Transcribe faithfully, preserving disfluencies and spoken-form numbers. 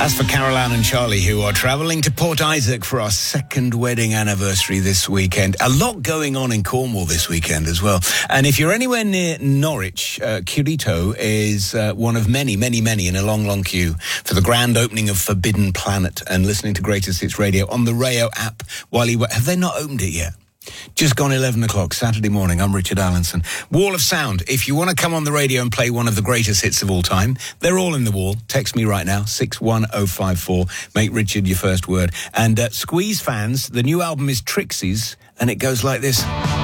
As for Caroline and Charlie, who are travelling to Port Isaac for our second wedding anniversary this weekend. A lot going on in Cornwall this weekend as well. And if you're anywhere near Norwich, uh, Curito is uh, one of many, many, many in a long, long queue for the grand opening of Forbidden Planet and listening to Greatest Hits Radio on the Rayo app while you... Have they not opened it yet? Just gone eleven o'clock, Saturday morning. I'm Richard Allenson. Wall of Sound. If you want to come on the radio and play one of the greatest hits of all time, they're all in the wall. Text me right now, six one oh five four. Make Richard your first word. And uh, Squeeze fans, the new album is Trixie's, and it goes like this.